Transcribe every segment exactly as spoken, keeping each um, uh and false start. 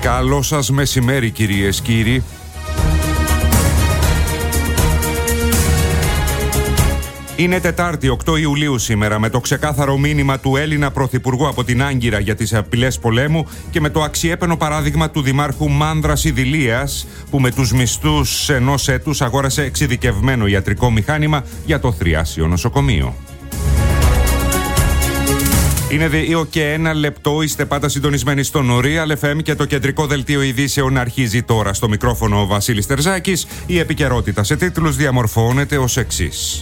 Καλό σας μεσημέρι, κυρίες, κύριοι. Είναι Τετάρτη, οκτώ Ιουλίου σήμερα, με το ξεκάθαρο μήνυμα του Έλληνα Πρωθυπουργού από την Άγκυρα για τις απειλές πολέμου και με το αξιέπαινο παράδειγμα του Δημάρχου Μάνδρας Ιδηλίας, που με τους μισθούς ενός έτους αγόρασε εξειδικευμένο ιατρικό μηχάνημα για το θριάσιο νοσοκομείο. Είναι δύο και ένα λεπτό, είστε πάντα συντονισμένοι στον Real εφ εμ και το κεντρικό δελτίο ειδήσεων αρχίζει τώρα. Στο μικρόφωνο ο Βασίλης Τερζάκης. Η επικαιρότητα σε τίτλους διαμορφώνεται ως εξής.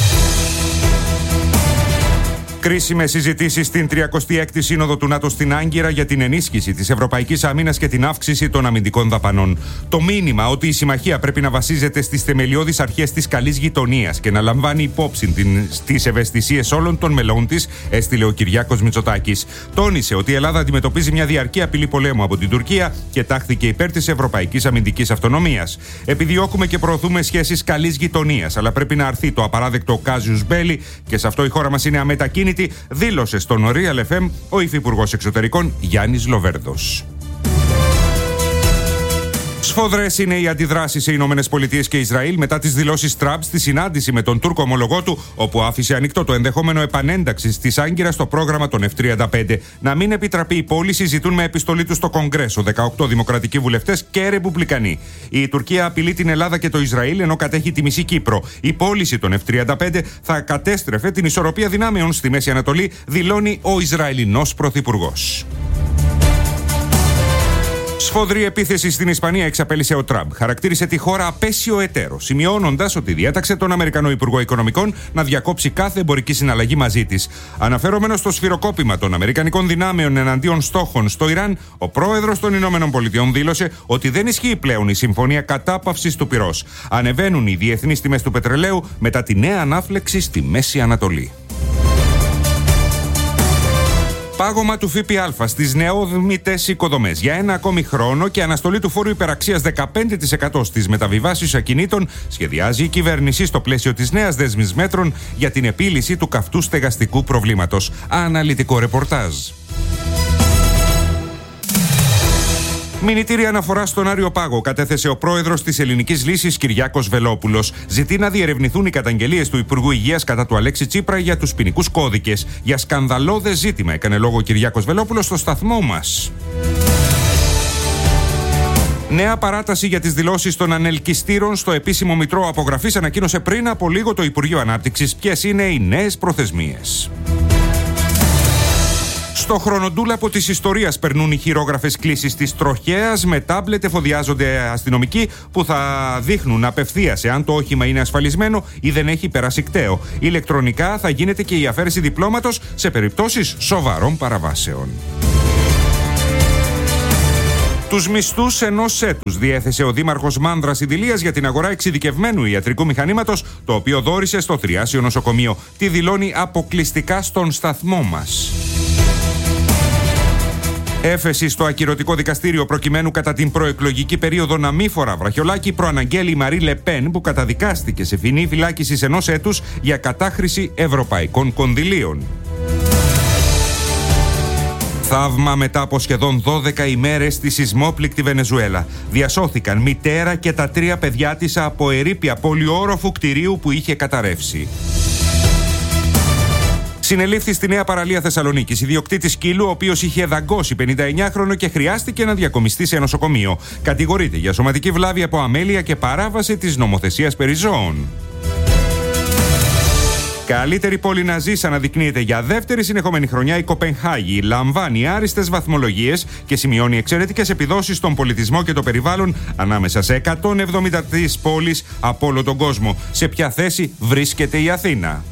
Κρίσιμες συζητήσεις στην τριακοστή έκτη Σύνοδο του ΝΑΤΟ στην Άγκυρα για την ενίσχυση της ευρωπαϊκής άμυνας και την αύξηση των αμυντικών δαπανών. Το μήνυμα ότι η συμμαχία πρέπει να βασίζεται στις θεμελιώδεις αρχές της καλής γειτονίας και να λαμβάνει υπόψη τις ευαισθησίες όλων των μελών της, έστειλε ο Κυριάκος Μητσοτάκης. Τόνισε ότι η Ελλάδα αντιμετωπίζει μια διαρκή απειλή πολέμου από την Τουρκία και τάχθηκε υπέρ της ευρωπαϊκής αμυντικής αυτονομίας. Επιδιώκουμε και προωθούμε σχέσεις καλής γειτονίας, αλλά πρέπει να αρθεί το απαράδεκτο casus belli και σε αυτό η χώρα μας είναι αμετακίνητη, δήλωσε στον Real εφ εμ ο Υφυπουργός Εξωτερικών Γιάννης Λοβέρδος. Σφοδρές είναι οι αντιδράσεις σε Ηνωμένες Πολιτείες και Ισραήλ μετά τις δηλώσεις Τραμπ στη συνάντηση με τον Τούρκο ομολογό του, όπου άφησε ανοιχτό το ενδεχόμενο επανένταξης της Άγκυρας στο πρόγραμμα των εφ τριάντα πέντε. Να μην επιτραπεί η πώληση ζητούν με επιστολή του στο Κογκρέσο δεκαοκτώ δημοκρατικοί βουλευτές και ρεπουμπλικανοί. Η Τουρκία απειλεί την Ελλάδα και το Ισραήλ ενώ κατέχει τη μισή Κύπρο. Η πώληση των εφ τριάντα πέντε θα κατέστρεφε την ισορροπία δυνάμεων στη Μέση Ανατολή, δηλώνει ο Ισραηλινός πρωθυπουργός. Σφοδρή επίθεση στην Ισπανία εξαπέλυσε ο Τραμπ. Χαρακτήρισε τη χώρα απέσιο εταίρο, σημειώνοντας ότι διέταξε τον Αμερικανό Υπουργό Οικονομικών να διακόψει κάθε εμπορική συναλλαγή μαζί της. Αναφερόμενος στο σφυροκόπημα των Αμερικανικών δυνάμεων εναντίον στόχων στο Ιράν, ο πρόεδρος των Ηνωμένων Πολιτειών δήλωσε ότι δεν ισχύει πλέον η συμφωνία κατάπαυσης του πυρός. Ανεβαίνουν οι διεθνείς τιμές του πετρελαίου μετά τη νέα ανάφλεξη στη Μέση Ανατολή. Πάγωμα του ΦΠΑ στις νεόδμητες οικοδομές για ένα ακόμη χρόνο και αναστολή του φόρου υπεραξίας δεκαπέντε τοις εκατό στις μεταβιβάσεις ακινήτων σχεδιάζει η κυβέρνηση στο πλαίσιο της νέας δέσμης μέτρων για την επίλυση του καυτού στεγαστικού προβλήματος. Αναλυτικό ρεπορτάζ. Μηνυτήρια αναφορά στον Άριο Πάγο κατέθεσε ο πρόεδρος της Ελληνικής Λύσης Κυριάκος Βελόπουλος. Ζητεί να διερευνηθούν οι καταγγελίες του Υπουργού Υγείας κατά του Αλέξη Τσίπρα για τους ποινικούς κώδικες. Για σκανδαλώδες ζήτημα έκανε λόγο ο Κυριάκος Βελόπουλος στο σταθμό μας. Νέα παράταση για τις δηλώσεις των ανελκυστήρων στο επίσημο μητρό απογραφής ανακοίνωσε πριν από λίγο το Υπουργείο Ανάπτυξης. Ποιες είναι οι νέες προθεσμίες. Στο χρονοτούλαπο της ιστορίας περνούν οι χειρόγραφες κλήσεις της τροχέας. Με τάμπλετ εφοδιάζονται αστυνομικοί που θα δείχνουν απευθείας εάν το όχημα είναι ασφαλισμένο ή δεν έχει περάσει κταίο. Ηλεκτρονικά θα γίνεται και η αφαίρεση διπλώματος σε περιπτώσεις σοβαρών παραβάσεων. Τους μισθούς ενός έτους διέθεσε ο Δήμαρχος Μάνδρας Ιδηλίας για την αγορά εξειδικευμένου ιατρικού μηχανήματος, το οποίο δώρισε στο θριάσιο νοσοκομείο. Τι δηλώνει αποκλειστικά στον σταθμό μας. Έφεση στο ακυρωτικό δικαστήριο προκειμένου κατά την προεκλογική περίοδο να μη φορά βραχιολάκι προαναγγέλει η Μαρί Λεπέν, που καταδικάστηκε σε ποινή φυλάκισης ενός έτους για κατάχρηση ευρωπαϊκών κονδυλίων. Θαύμα μετά από σχεδόν δώδεκα ημέρες στη σεισμόπληκτη Βενεζουέλα. Διασώθηκαν μητέρα και τα τρία παιδιά της από ερείπια πολυόροφου κτηρίου που είχε καταρρεύσει. Συνελήφθη στη Νέα Παραλία Θεσσαλονίκης ιδιοκτήτης σκύλου, ο οποίος είχε δαγκώσει πενηνταεννιάχρονο και χρειάστηκε να διακομιστεί σε νοσοκομείο. Κατηγορείται για σωματική βλάβη από αμέλεια και παράβαση της νομοθεσίας περί ζώων. Καλύτερη πόλη να ζεις αναδεικνύεται για δεύτερη συνεχόμενη χρονιά η Κοπενχάγη. Λαμβάνει άριστες βαθμολογίες και σημειώνει εξαιρετικές επιδόσεις στον πολιτισμό και το περιβάλλον ανάμεσα σε εκατόν εβδομήντα τρεις πόλεις από όλο τον κόσμο. Σε ποια θέση βρίσκεται η Αθήνα?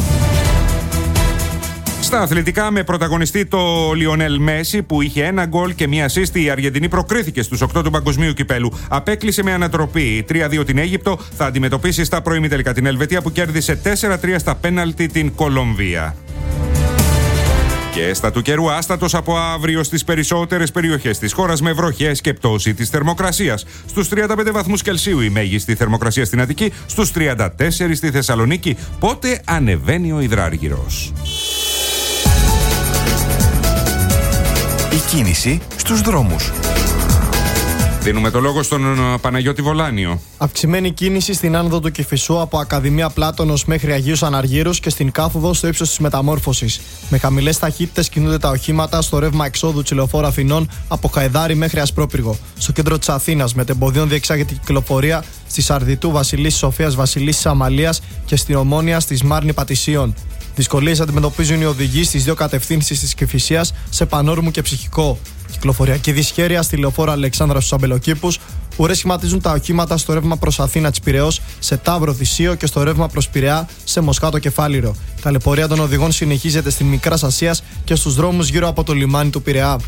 Στα αθλητικά, με πρωταγωνιστή το Λιονέλ Μέση που είχε ένα γκολ και μία assist, η Αργεντινή προκρίθηκε στους οκτώ του Παγκοσμίου Κυπέλου. Απέκλεισε με ανατροπή τρία δύο την Αίγυπτο, θα αντιμετωπίσει στα προημιτελικά την Ελβετία που κέρδισε τέσσερα τρία στα πέναλτι την Κολομβία. Και στα του καιρού, άστατος από αύριο στις περισσότερες περιοχές της χώρας με βροχές και πτώση της θερμοκρασίας. Στους τριάντα πέντε βαθμούς Κελσίου η μέγιστη θερμοκρασία στην Αττική, στους τριάντα τέσσερα στη Θεσσαλονίκη. Πότε ανεβαίνει ο υδράργυρος? Η κίνηση στους δρόμους. Δίνουμε το λόγο στον Παναγιώτη Βολάνιο. Αυξημένη κίνηση στην άνοδο του Κηφισού από Ακαδημία Πλάτωνος μέχρι Αγίους Αναργύρους και στην κάθοδο στο ύψος της Μεταμόρφωσης. Με χαμηλές ταχύτητες κινούνται τα οχήματα στο ρεύμα εξόδου της λεωφόρου Αθηνών από Χαϊδάρι μέχρι Ασπρόπυργο. Στο κέντρο της Αθήνας, με τεμποδίων διεξάγεται η κυκλοφορία στη Σαρδιτού Βασιλής Σοφίας Βασιλίσσης Αμαλίας και στην Ομόνια στη Μάρνη Πατησίων. Δυσκολίες αντιμετωπίζουν οι οδηγοί στις δύο κατευθύνσεις της Κηφισίας σε πανόρμου και ψυχικό. Κυκλοφοριακή δυσχέρεια στη λεωφόρο Αλεξάνδρα στους Αμπελοκήπους. Ουρές σχηματίζουν τα οχήματα στο ρεύμα προς Αθήνα της Πειραιώς, σε Ταύρο Θησίο και στο ρεύμα προς Πειραιά, σε Μοσχάτο Κεφάλιρο. Η ταλαιπωρία των οδηγών συνεχίζεται στην Μικράς Ασίας και στους δρόμους γύρω από το λιμάνι του Πειραιά.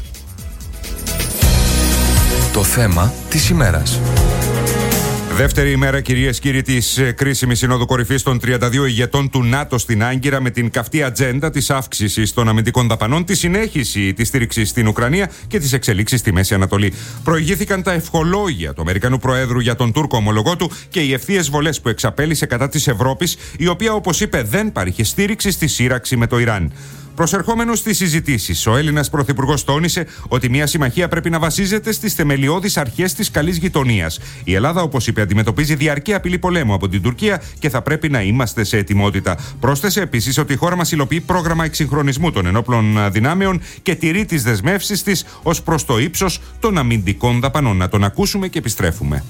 Το θέμα της ημέρας. Δεύτερη ημέρα, κυρίες και κύριοι, της κρίσιμης Συνόδου Κορυφής των τριάντα δύο ηγετών του ΝΑΤΟ στην Άγκυρα, με την καυτή ατζέντα της αύξησης των αμυντικών δαπανών, τη συνέχιση της στήριξης στην Ουκρανία και τις εξελίξεις στη Μέση Ανατολή. Προηγήθηκαν τα ευχολόγια του Αμερικανού Προέδρου για τον Τούρκο ομολογό του και οι ευθείες βολές που εξαπέλυσε κατά της Ευρώπης, η οποία, όπως είπε, δεν παρήχε στήριξη στη σύραξη με το Ιράν. Προσερχόμενος στις συζητήσεις, ο Έλληνας Πρωθυπουργός τόνισε ότι μια συμμαχία πρέπει να βασίζεται στις θεμελιώδεις αρχές της καλής γειτονίας. Η Ελλάδα, όπως είπε, αντιμετωπίζει διαρκή απειλή πολέμου από την Τουρκία και θα πρέπει να είμαστε σε ετοιμότητα. Πρόσθεσε επίσης ότι η χώρα μας υλοποιεί πρόγραμμα εξυγχρονισμού των ενόπλων δυνάμεων και τηρεί τις δεσμεύσεις της ως προς το ύψος των αμυντικών δαπανών. Να τον ακούσουμε και επιστρέφουμε.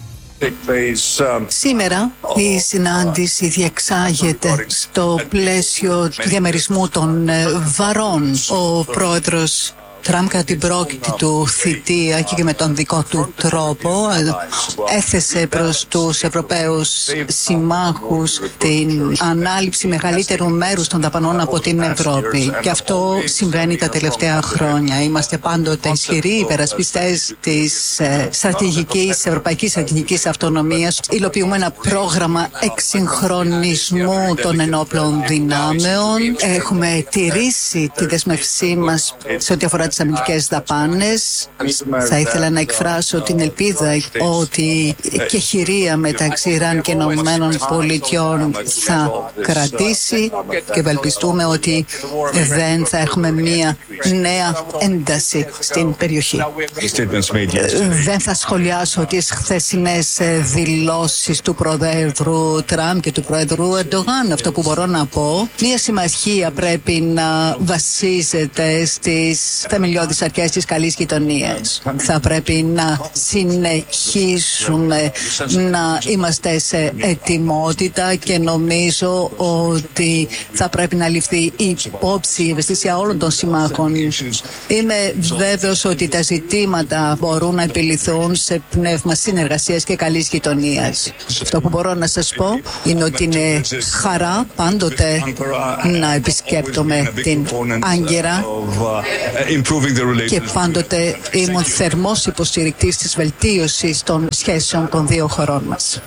Σήμερα η συνάντηση διεξάγεται στο πλαίσιο του διαμερισμού των βαρών. Ο πρόεδρος Τραμπ, κατά την πρόκειτη του θητεία και με τον δικό του τρόπο, έθεσε προς τους Ευρωπαίους συμμάχους την ανάληψη μεγαλύτερου μέρους των δαπανών από την Ευρώπη. Και αυτό συμβαίνει τα τελευταία χρόνια. Είμαστε πάντοτε ισχυροί υπερασπιστές της στρατηγικής, της ευρωπαϊκής στρατηγικής αυτονομίας. Υλοποιούμε ένα πρόγραμμα εξυγχρονισμού των ενόπλων δυνάμεων. Έχουμε τηρήσει τη δεσμευσή μας σε ό,τι αφορά τις αμυντικές δαπάνες. Θα ήθελα να εκφράσω την ελπίδα ότι η κεχηρία μεταξύ Ιράν και Ηνωμένων Πολιτειών θα κρατήσει και ευελπιστούμε ότι δεν θα έχουμε μία νέα ένταση στην περιοχή. Δεν θα σχολιάσω τις χθεσινές δηλώσεις του Προέδρου Τραμπ και του Προέδρου Ερντογάν. Αυτό που μπορώ να πω, μία συμμαχία πρέπει να βασίζεται στις θεμελιώδεις αρχές της καλής γειτονίας. Θα πρέπει να συνεχίσουμε να είμαστε σε ετοιμότητα και νομίζω ότι θα πρέπει να ληφθεί υπόψη η ευαισθησία όλων των συμμάχων. Είμαι βέβαιος ότι τα ζητήματα μπορούν να επιληθούν σε πνεύμα συνεργασίας και καλής γειτονίας. Αυτό που μπορώ να σας πω είναι ότι είναι χαρά πάντοτε να επισκέπτομαι την Άγκυρα και πάντοτε ήμουν θερμός υποστηρικτής της βελτίωσης των σχέσεων των δύο χωρών μας.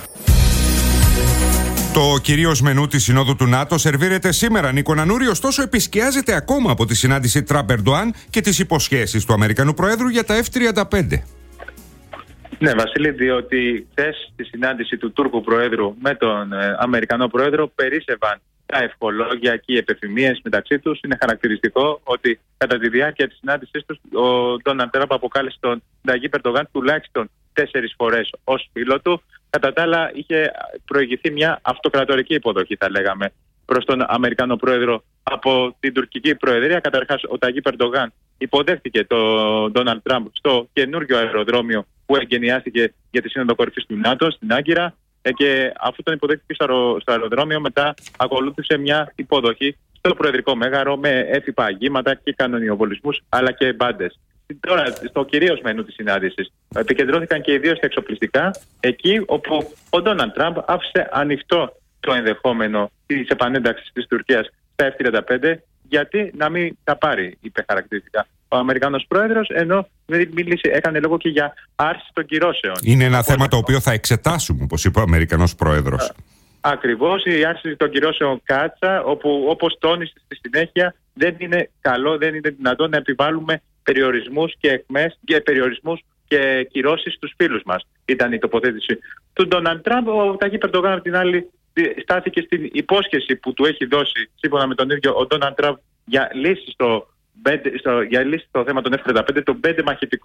Το κυρίως μενού της Συνόδου του ΝΑΤΟ σερβίρεται σήμερα, Νίκο Νανούρη, ωστόσο επισκιάζεται ακόμα από τη συνάντηση Τραμπ-Ερντοάν και τις υποσχέσεις του Αμερικανού Προέδρου για τα εφ τριάντα πέντε. Ναι, Βασίλη, διότι χθες στη συνάντηση του Τούρκου Προέδρου με τον ε, Αμερικανό Πρόεδρο περίσσευαν τα ευχολόγια και οι επεφημίες μεταξύ τους. Είναι χαρακτηριστικό ότι κατά τη διάρκεια της συνάντησής τους ο Ντόναλντ Τραμπ αποκάλεσε τον Ταγίπ Ερντογάν τουλάχιστον τέσσερις φορές ως φίλο του. Κατά τα άλλα, είχε προηγηθεί μια αυτοκρατορική υποδοχή, θα λέγαμε, προς τον Αμερικανό Πρόεδρο από την τουρκική Προεδρία. Καταρχάς, ο Ταγίπ Ερντογάν υποδέχτηκε τον Ντόναλντ Τραμπ στο καινούργιο αεροδρόμιο που εγκαινιάστηκε για τη Σύνοδο Κορυφής του ΝΑΤΟ στην Άγκυρα. Και αφού τον υποδέχτηκε στο αεροδρόμιο, μετά ακολούθησε μια υποδοχή στο Προεδρικό Μέγαρο με έφυπα αγγίματα και κανονιοβολισμούς αλλά και μπάντες. Τώρα, στο κυρίως μενού της συνάντησης, επικεντρώθηκαν και οι δύο στα εξοπλιστικά, εκεί όπου ο Ντόναλντ Τραμπ άφησε ανοιχτό το ενδεχόμενο της επανένταξης της Τουρκίας στα εφ τριάντα πέντε, γιατί να μην τα πάρει, είπε χαρακτηριστικά ο Αμερικανός Πρόεδρος, ενώ μίλησε, έκανε λόγο και για άρση των κυρώσεων. Είναι ένα θέμα λοιπόν το οποίο θα εξετάσουμε, όπως είπε ο Αμερικανός Πρόεδρος. Ακριβώς, η άρση των κυρώσεων κάτσα, όπου όπως τόνισε στη συνέχεια, δεν είναι καλό, δεν είναι δυνατόν να επιβάλλουμε περιορισμούς και εκμές και περιορισμούς και κυρώσεις στους φίλους μας. Ήταν η τοποθέτηση του Ντόναλντ Τραμπ. Ο Ταγίπ Ερντογάν, απ' την άλλη, στάθηκε στην υπόσχεση που του έχει δώσει, σύμφωνα με τον ίδιο ο Ντόναλντ Τραμπ, για λύση στο, στο, για λύση στο θέμα των εφ τριάντα πέντε, των πέντε μαχητικών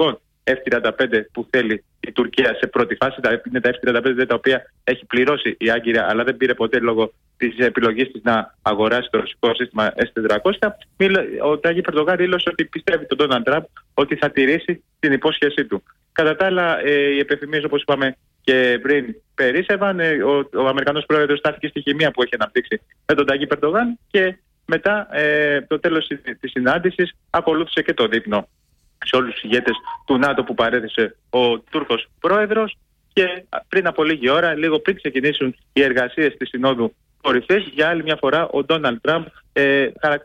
εφ τριάντα πέντε που θέλει η Τουρκία σε πρώτη φάση. Είναι τα εφ τριάντα πέντε τα οποία έχει πληρώσει η Άγκυρα, αλλά δεν πήρε ποτέ λόγω της επιλογής της να αγοράσει το ρωσικό σύστημα ες τετρακόσια. Ο Τάγιπ Ερντογάν δήλωσε ότι πιστεύει τον Ντόναλντ Τραμπ ότι θα τηρήσει την υπόσχεσή του. Κατά τα άλλα, οι επεφημίες, όπως είπαμε και πριν, περίσσευαν. Ο, ο Αμερικανός πρόεδρος στάθηκε στη χημεία που έχει αναπτύξει με τον Τάγιπ Ερντογάν και μετά ε, το τέλος της συνάντησης ακολούθησε και το δείπνο σε όλους τους ηγέτες του ΝΑΤΟ που παρέθεσε ο Τούρκος πρόεδρος, και πριν από λίγη ώρα, λίγο πριν ξεκινήσουν οι εργασίες της Συνόδου Κορυφής, για άλλη μια φορά ο Ντόναλντ Τραμπ ε,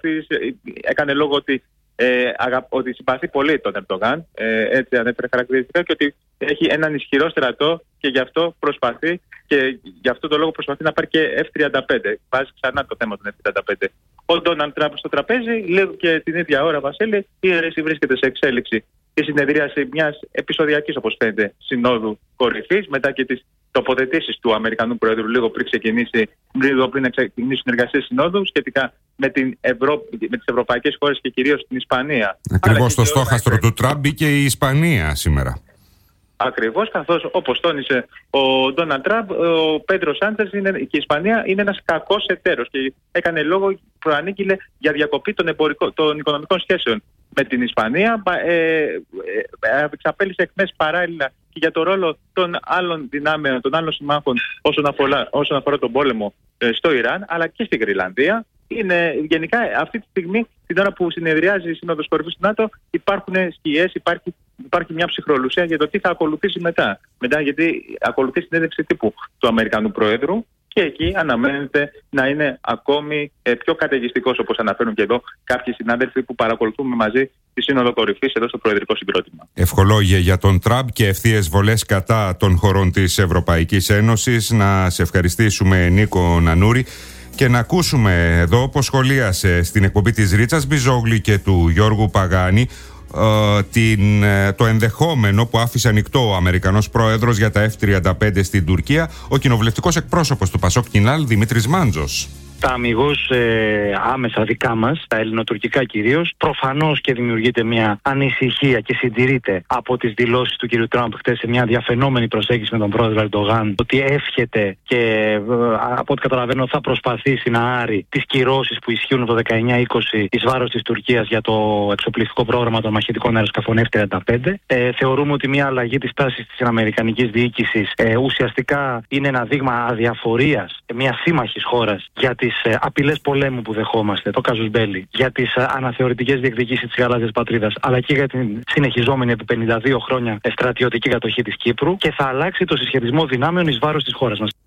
έκανε λόγο ότι, ε, αγα, ότι συμπαθεί πολύ τον Ερντογάν, ε, έτσι ανέφερε χαρακτηριστικά, και ότι έχει έναν ισχυρό στρατό και γι' αυτό προσπαθεί και γι' αυτό το λόγο προσπαθεί να πάρει και εφ τριάντα πέντε. Βάζει ξανά το θέμα των εφ τριάντα πέντε. Ο Ντόναλντ Τραμπ στο τραπέζι, λίγο και την ίδια ώρα, Βασίλη, η αίρεση βρίσκεται σε εξέλιξη η συνεδρίαση μιας επεισοδιακής, όπως φαίνεται, συνόδου κορυφής, μετά και τις τοποθετήσεις του Αμερικανού Προέδρου λίγο πριν ξεκινήσει, λίγο πριν ξεκινήσουν εργασίες συνόδου σχετικά με, την Ευρώπη, με τις ευρωπαϊκές χώρες και κυρίως την Ισπανία. Ακριβώς στο στόχαστρο του Τραμπ μπήκε η Ισπανία σήμερα. Ακριβώς, καθώς όπως τόνισε ο Ντόναλντ Τραμπ, ο Πέντρο Σάντσες και η Ισπανία είναι ένας κακός εταίρος και έκανε λόγο, προανήγγειλε για διακοπή των, εμπορικών, των οικονομικών σχέσεων με την Ισπανία. Ε, ε, εξαπέλυσε εκμές παράλληλα και για το ρόλο των άλλων δυνάμεων, των άλλων συμμάχων όσον αφορά, όσον αφορά τον πόλεμο ε, στο Ιράν, αλλά και στην Γρυλανδία. Είναι γενικά αυτή τη στιγμή, την ώρα που συνεδριάζει η Σύνοδος Κορυφής του ΝΑΤΟ, υπάρχουν σκιές, υπάρχει, υπάρχει μια ψυχρολουσία για το τι θα ακολουθήσει μετά. Μετά, γιατί ακολουθεί συνέντευξη τύπου του Αμερικανού Προέδρου και εκεί αναμένεται να είναι ακόμη ε, πιο καταιγιστικός, όπως αναφέρουν και εδώ κάποιοι συνάδελφοι που παρακολουθούμε μαζί τη Σύνοδο Κορυφής εδώ στο Προεδρικό Συγκρότημα. Ευχολόγια για τον Τραμπ και ευθείες βολές κατά των χωρών της Ευρωπαϊκής Ένωσης. Να σε ευχαριστήσουμε, Νίκο Νανούρη. Και να ακούσουμε εδώ πως σχολίασε στην εκπομπή της Ρίτσας Μπιζόγλη και του Γιώργου Παγάνη ε, την, το ενδεχόμενο που άφησε ανοιχτό ο Αμερικανός πρόεδρος για τα εφ τριάντα πέντε στην Τουρκία, ο κοινοβουλευτικός εκπρόσωπος του Πασόκ Κινάλ, Δημήτρης Μάντζος. Τα αμιγώς ε, άμεσα δικά μας, τα ελληνοτουρκικά κυρίως, προφανώς και δημιουργείται μια ανησυχία και συντηρείται από τις δηλώσεις του κ. Τραμπ χτες σε μια διαφαινόμενη προσέγγιση με τον πρόεδρο Ερντογάν, ότι εύχεται και ε, από ό,τι καταλαβαίνω θα προσπαθήσει να άρει τις κυρώσεις που ισχύουν το δεκαεννιά είκοσι εις βάρος της Τουρκίας για το εξοπλιστικό πρόγραμμα των μαχητικών αεροσκαφών εφ τριάντα πέντε. Ε, θεωρούμε ότι μια αλλαγή της τάσης της αμερικανικής διοίκησης ε, ουσιαστικά είναι ένα δείγμα αδιαφορίας μια σύμμαχης χώρας για τις ε, απειλές πολέμου που δεχόμαστε, το κάζους μπέλι, για τις ε, αναθεωρητικές διεκδικήσεις της γαλάζιας πατρίδας, αλλά και για την συνεχιζόμενη επί πενήντα δύο χρόνια στρατιωτική κατοχή της Κύπρου, και θα αλλάξει το συσχετισμό δυνάμεων εις βάρος της χώρας μας.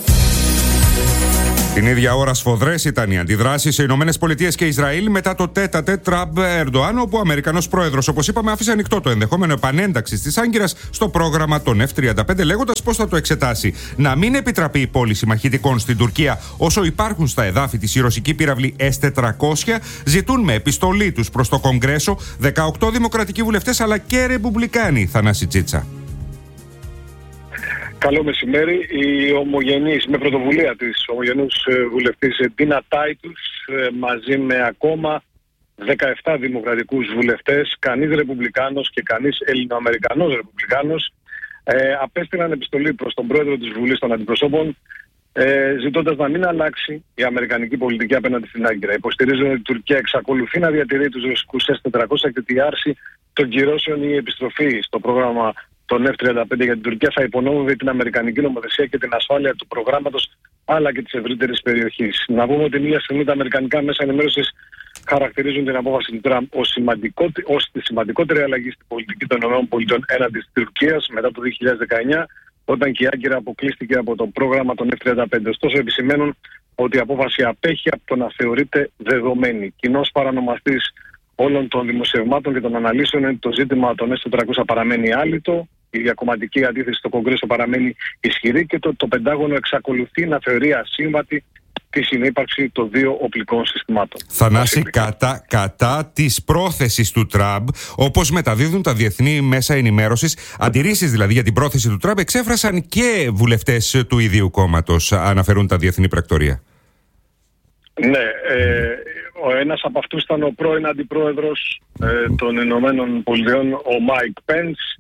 Την ίδια ώρα σφοδρές ήταν οι αντιδράσεις σε Ηνωμένες Πολιτείες και Ισραήλ μετά το τέτα-τέτ Τραμπ-Ερντοάν, όπου ο Αμερικανός πρόεδρος, όπως είπαμε, άφησε ανοιχτό το ενδεχόμενο επανένταξης της Άγκυρας στο πρόγραμμα των εφ τριάντα πέντε, λέγοντας πώς θα το εξετάσει. Να μην επιτραπεί η πώληση μαχητικών στην Τουρκία όσο υπάρχουν στα εδάφη της η ρωσική πύραυλη ες τετρακόσια, ζητούν με επιστολή τους προς το Κογκρέσο δεκαοκτώ δημοκρατικοί βουλευτές αλλά και ρεπουμπλικάνοι. Θανάση Τσίτσα. Καλό μεσημέρι. Η ομογενής, με πρωτοβουλία της ομογενούς βουλευτής Ντίνα Τάιτους, μαζί με ακόμα δεκαεπτά δημοκρατικούς βουλευτές, κανείς ρεπουμπλικάνος και κανείς ελληνοαμερικανός ρεπουμπλικάνος, ε, απέστειλαν επιστολή προς τον πρόεδρο της Βουλής των Αντιπροσώπων, ε, ζητώντας να μην αλλάξει η αμερικανική πολιτική απέναντι στην Άγκυρα. Υποστηρίζουν ότι η Τουρκία εξακολουθεί να διατηρεί τους ρωσικούς ες τετρακόσια και τη άρση των κυρώσεων ή η επιστροφή στο πρόγραμμα των εφ τριάντα πέντε για την Τουρκία θα υπονόμευε την αμερικανική νομοθεσία και την ασφάλεια του προγράμματος αλλά και της ευρύτερης περιοχής. Να πούμε ότι την ίδια στιγμή τα αμερικανικά μέσα ενημέρωσης χαρακτηρίζουν την απόφαση του Τραμπ ως, σημαντικότερη, ως τη σημαντικότερη αλλαγή στην πολιτική των ΗΠΑ έναντι της Τουρκίας μετά το δύο χιλιάδες δεκαεννιά, όταν και η Άγκυρα αποκλείστηκε από το πρόγραμμα των εφ τριάντα πέντε. Ωστόσο, επισημαίνουν ότι η απόφαση απέχει από το να θεωρείται δεδομένη. Κοινός παρανομαστής όλων των δημοσιευμάτων και των αναλύσεων είναι το ζήτημα των ες τετρακόσια παραμένει άλυτο, η διακομματική αντίθεση στο Κογκρέσο παραμένει ισχυρή και το, το Πεντάγωνο εξακολουθεί να θεωρεί ασύμβατη τη συνύπαρξη των δύο οπλικών συστημάτων. Θανάση, κατά, κατά της πρόθεσης του Τραμπ, όπως μεταδίδουν τα διεθνή μέσα ενημέρωσης, αντιρρήσεις δηλαδή για την πρόθεση του Τραμπ εξέφρασαν και βουλευτές του ίδιου κόμματος, αναφέρουν τα διεθνή πρακτορία. Ναι, ε, ο ένας από αυτούς ήταν ο πρώην αντιπρόεδρος ε, των Ηνωμένων Πολιτειών, ο Μάικ Πένς, mm.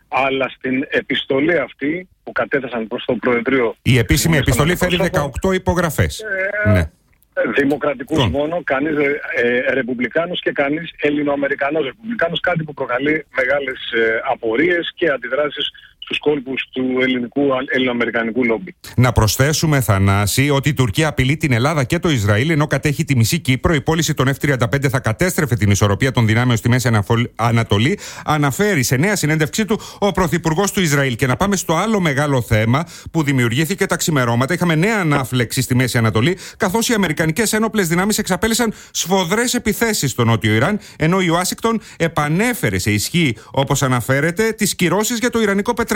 αλλά στην επιστολή αυτή που κατέθεσαν προς το Προεδρείο... Η επίσημη επιστολή θέλει δεκαοκτώ υπογραφές. Ε, ναι. Δημοκρατικούς Τον. μόνο, κανείς ε, ρεπουμπλικάνος και κανείς Ελληνοαμερικανός ρεπουμπλικάνος, κάτι που προκαλεί μεγάλες ε, απορίες και αντιδράσεις στους κόλπους του ελληνικού, ελληνοαμερικανικού λόμπι. Να προσθέσουμε, Θανάση, ότι η Τουρκία απειλεί την Ελλάδα και το Ισραήλ, ενώ κατέχει τη μισή Κύπρο. Η πώληση των εφ τριάντα πέντε θα κατέστρεφε την ισορροπία των δυνάμεων στη Μέση Ανατολή, αναφέρει σε νέα συνέντευξή του ο Πρωθυπουργός του Ισραήλ. Και να πάμε στο άλλο μεγάλο θέμα που δημιουργήθηκε τα ξημερώματα. Είχαμε νέα ανάφλεξη στη Μέση Ανατολή, καθώς οι αμερικανικές ένοπλες δυνάμεις εξαπέλυσαν σφοδρές επιθέσεις στο νότιο Ιράν, ενώ η Ουάσιγκτον επανέφερε σε ισχύ, όπως αναφέρεται, τις κυρώσεις για το ιρανικό πετρέλαιο.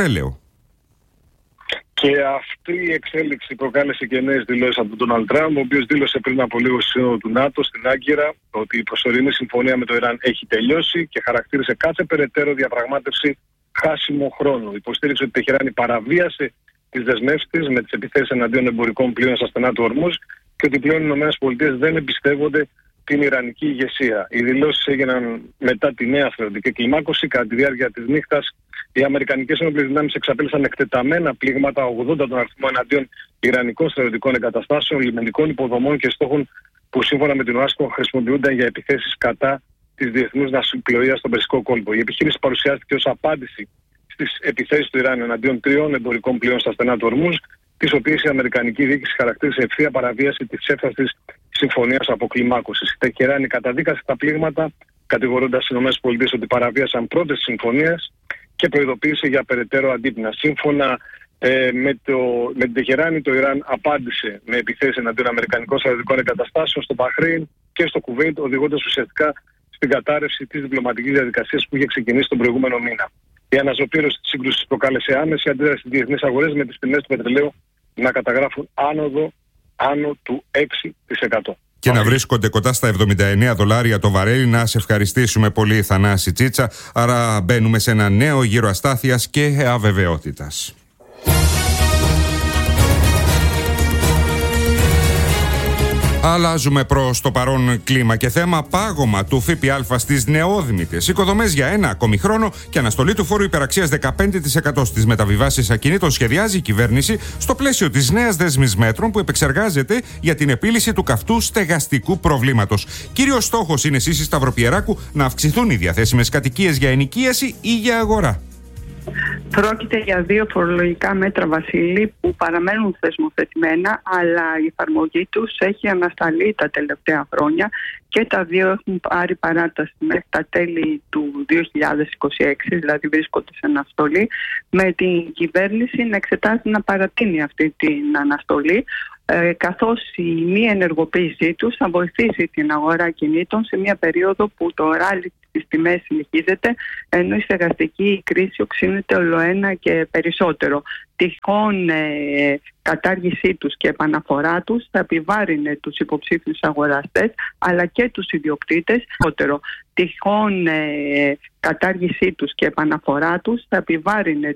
Και αυτή η εξέλιξη προκάλεσε και νέες δηλώσεις από τον Ντόναλντ Τραμπ, ο οποίος δήλωσε πριν από λίγο στη Σύνοδο του ΝΑΤΟ στην Άγκυρα ότι η προσωρινή συμφωνία με το Ιράν έχει τελειώσει και χαρακτήρισε κάθε περαιτέρω διαπραγμάτευση χάσιμο χρόνου. Υποστήριξε ότι η Τεχεράνη παραβίασε τις δεσμεύσεις της με τις επιθέσεις εναντίον εμπορικών πλοίων στα στενά του Ορμούζ και ότι πλέον οι ΗΠΑ δεν εμπιστεύονται την ιρανική ηγεσία. Οι δηλώσεις έγιναν μετά τη νέα στρατιωτική κλιμάκωση. Κατά τη διάρκεια της νύχτας, οι αμερικανικές ένοπλες δυνάμεις εξαπέλυσαν εκτεταμένα πλήγματα, ογδόντα τον αριθμό, εναντίον ιρανικών στρατιωτικών εγκαταστάσεων, λιμενικών υποδομών και στόχων που σύμφωνα με την Ουάσιγκτον χρησιμοποιούνταν για επιθέσεις κατά της διεθνούς ναυσιπλοείας στον Περσικό κόλπο. Η επιχείρηση παρουσιάστηκε ως απάντηση στις επιθέσεις του Ιράν εναντίον τριών εμπορικών πλοίων στα στενά του Ορμούζ, τις οποίες η αμερικανική διοίκηση χαρακτήρισε ευθεία παραβίαση της έφταστης συμφωνίας αποκλιμάκωσης. Η Τεχεράνη καταδίκασε τα πλήγματα, κατηγορώντας τις ΗΠΑ ότι παραβίασαν πρώτες συμφωνίες και προειδοποίησε για περαιτέρω αντίπεινα. Σύμφωνα ε, με, το, με την Τεχεράνη, το Ιράν απάντησε με επιθέσεις εναντίον αμερικανικών στρατιωτικών εγκαταστάσεων στο Μπαχρέιν και στο Κουβέιτ, οδηγώντας ουσιαστικά στην κατάρρευση της διπλωματικής διαδικασίας που είχε ξεκινήσει τον προηγούμενο μήνα. Η αναζωπήρωση της σύγκρουσης προκάλεσε άμεση αντίδραση στις διεθνείς αγορές, με τις τιμές του πετρελαίου να καταγράφουν άνοδο άνω του έξι τοις εκατό. Και να βρίσκονται κοντά στα εβδομήντα εννέα δολάρια το βαρέλι. Να σε ευχαριστήσουμε πολύ, Θανάση Τσίτσα. Άρα μπαίνουμε σε ένα νέο γύρο αστάθειας και αβεβαιότητας. Αλλάζουμε προς το παρόν κλίμα και θέμα: πάγωμα του ΦΠΑ στις νεόδμητες οικοδομές για ένα ακόμη χρόνο και αναστολή του φόρου υπεραξίας δεκαπέντε τοις εκατό στις μεταβιβάσεις ακινήτων σχεδιάζει η κυβέρνηση στο πλαίσιο της νέας δέσμης μέτρων που επεξεργάζεται για την επίλυση του καυτού στεγαστικού προβλήματος. Κύριος στόχος είναι, εσείς Σταυροπιεράκου, να αυξηθούν οι διαθέσιμες κατοικίες για ενοικίαση ή για αγορά. Πρόκειται για δύο φορολογικά μέτρα, Βασίλη, που παραμένουν θεσμοθετημένα, αλλά η εφαρμογή τους έχει ανασταλεί τα τελευταία χρόνια και τα δύο έχουν πάρει παράταση μέχρι τα τέλη του δύο χιλιάδες είκοσι έξι, δηλαδή βρίσκονται σε αναστολή, με την κυβέρνηση να εξετάζει να παρατείνει αυτή την αναστολή, ε, καθώς η μη ενεργοποίησή τους θα βοηθήσει την αγορά κινήτων σε μια περίοδο που το ράλι στις τιμές συνεχίζεται, ενώ η στεγαστική κρίση οξύνεται ολοένα και περισσότερο. Τυχόν ε, κατάργησή τους και επαναφορά τους θα επιβάρυνε τους υποψήφιους αγοραστές αλλά και τους ιδιοκτήτες. Τυχόν ε, κατάργησή τους και επαναφορά τους θα επιβάρυνε